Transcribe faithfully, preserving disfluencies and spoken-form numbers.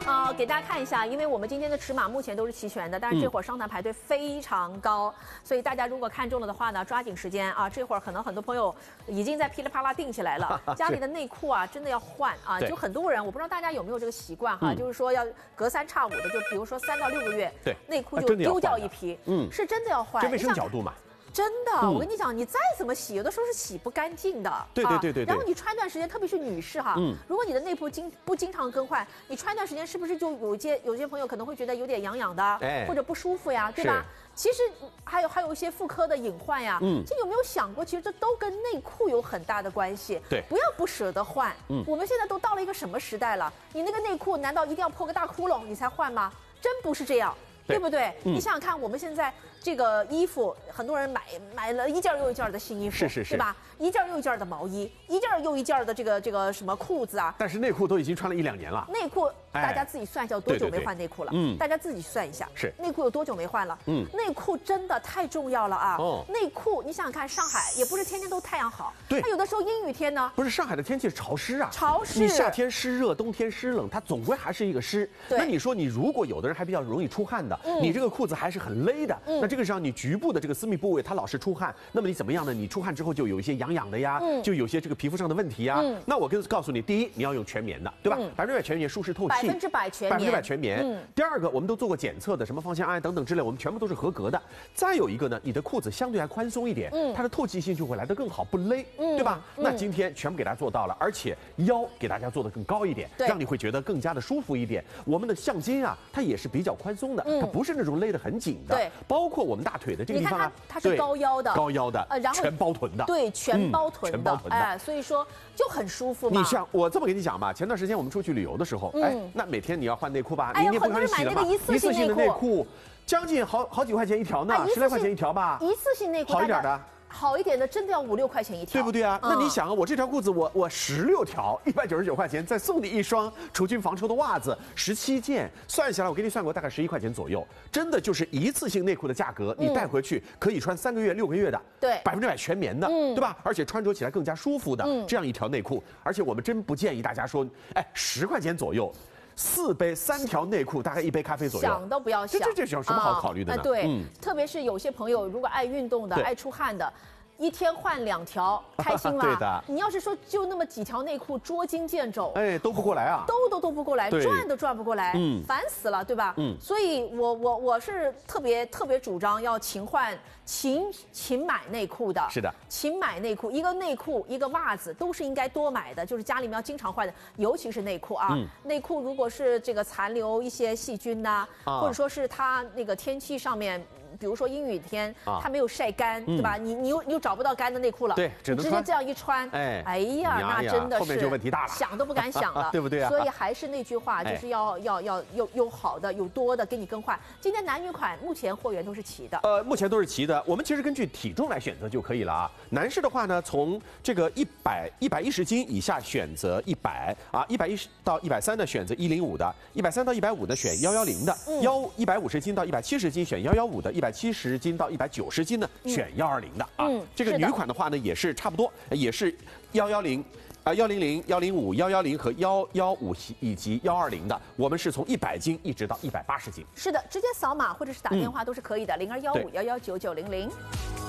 呃，给大家看一下，因为我们今天的尺码目前都是齐全的，但是这会儿商谈排队非常高，嗯、所以大家如果看中了的话呢，抓紧时间啊！这会儿可能很多朋友已经在噼里啪啦定起来了，家里的内裤啊，真的要换啊！就很多人，我不知道大家有没有这个习惯哈、啊，嗯、就是说要隔三差五的，就比如说三到六个月，对，内裤就丢掉一批，嗯，是真的要换， 这卫生角度嘛。 真的，嗯、我跟你讲，你再怎么洗，有的时候是洗不干净的。 对对对对、啊。 然后你穿段时间，特别是女士哈，嗯、如果你的内裤经不经常更换，你穿段时间是不是就有些有些朋友可能会觉得有点痒痒的，哎、或者不舒服呀，对吧？其实还有还有一些妇科的隐患呀。嗯。这有没有想过，其实这都跟内裤有很大的关系。 对。 不要不舍得换。嗯。我们现在都到了一个什么时代了？你那个内裤难道一定要破个大窟窿你才换吗？真不是这样。 对不对？嗯、你想想看，我们现在这个衣服，很多人买买了一件又一件的新衣服， 是是是， 对吧？一件又一件的毛衣，一件又一件的这个这个什么裤子啊。 但是内裤都已经穿了一两年了。内裤大家自己算一下，有多久没换内裤了？嗯，大家自己算一下， 是内裤有多久没换了？嗯，内裤真的太重要了啊！哦，内裤，你想想看，上海也不是天天都太阳好， 对， 它有的时候阴雨天呢。 不是上海的天气是潮湿啊， 潮湿。 你夏天湿热，冬天湿冷，它总归还是一个湿。 对。 那你说你如果有的人还比较容易出汗的，嗯、你这个裤子还是很勒的，嗯、那这个时候你局部的这个私密部位它老是出汗，那么你怎么样呢？你出汗之后就有一些痒痒的呀，嗯、就有些这个皮肤上的问题呀。嗯、那我跟告诉你，第一，你要用全棉的，对吧？百分之百全棉，舒适透气， 百分之百全棉， 百分之百全棉。嗯、第二个，我们都做过检测的，什么芳香胺等等之类，我们全部都是合格的。再有一个呢，你的裤子相对还宽松一点，嗯、它的透气性就会来得更好，不勒，嗯、对吧？嗯、那今天全部给大家做到了，而且腰给大家做得更高一点，让你会觉得更加的舒服一点。我们的橡筋啊，它也是比较宽松的，嗯、它不是那种勒得很紧的。对，包括我们大腿的这个地方啊， 它是高腰的， 高腰的，呃， 然后全包臀的， 对，全包臀的， 全包臀的， 哎，所以说就很舒服嘛。 你像我这么跟你讲吧，前段时间我们出去旅游的时候，哎，那每天你要换内裤吧，明天不可能洗了嘛，一次性的内裤，将近好好几块钱一条呢，十来块钱一条吧， 一次性内裤好一点的。 好一点的，真的要五六块钱一条， 对不对啊？嗯、那你想啊，我这条裤子我我十六条，一百九十九块钱，再送你一双除菌防臭的袜子，十七件，算下来我给你算过，大概十一块钱左右，真的就是一次性内裤的价格，你带回去可以穿三个月、六个月的， 对， 百分之百全棉的，嗯、对吧？而且穿着起来更加舒服的、嗯、这样一条内裤，而且我们真不建议大家说，哎，十块钱左右。 四杯三条内裤，大概一杯咖啡左右， 想都不要想。 这这这有什么好考虑的呢？ 啊、对，嗯、特别是有些朋友如果爱运动的、爱出汗的。 一天换两条，开心吗？ 对的。 你要是说就那么几条内裤，捉襟见肘， 哎，兜不过来啊， 兜都兜不过来，转都转不过来，嗯，烦死了，对吧？嗯，所以我我我是特别特别主张要勤换、勤勤买内裤的。 是的， 勤买内裤，一个内裤一个袜子都是应该多买的，就是家里面要经常换的，尤其是内裤啊。嗯、内裤如果是这个残留一些细菌呐、啊，啊、或者说是它那个天气上面。 比如说阴雨天，它没有晒干，对吧？你你又你又找不到干的内裤了， 对，只能直接这样一穿，哎，哎呀，那真的是后面就问题大了， 想都不敢想了， 对不对啊？ 所以还是那句话，就是要要要有有好的有多的给你更换。今天男女款目前货源都是齐的， 呃，目前都是齐的。我们其实根据体重来选择就可以了啊。男士的话呢，从这个一百一百一十斤以下选择一百啊，一百一十到一百三的选择一零五的，一百三到一百五的选幺幺零的，幺一百五十斤到一百七十斤选幺幺五的，一百七十斤到一百九十斤呢，选幺二零的啊。嗯、这个女款的话呢，也是差不多，也是幺幺零。 啊，幺零零、幺零五、幺幺零和幺幺五以及幺二零的，我们是从一百斤一直到一百八十斤。 是的，直接扫码或者是打电话都是可以的，零二幺五幺幺九九零零。